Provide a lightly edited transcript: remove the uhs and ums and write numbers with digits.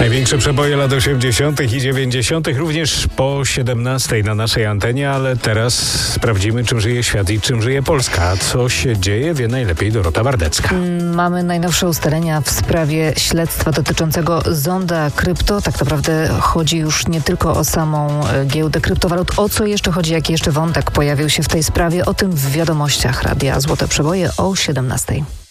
Największe przeboje lat 80. i 90. również po 17 na naszej antenie, ale teraz sprawdzimy, czym żyje świat i czym żyje Polska. Co się dzieje, wie najlepiej Dorota Wardecka. Mamy najnowsze ustalenia w sprawie śledztwa dotyczącego Zonda Krypto. Tak naprawdę chodzi już nie tylko o samą giełdę kryptowalut. O co jeszcze chodzi, jaki jeszcze wątek pojawił się w tej sprawie? O tym w wiadomościach Radia Złote Przeboje o 17.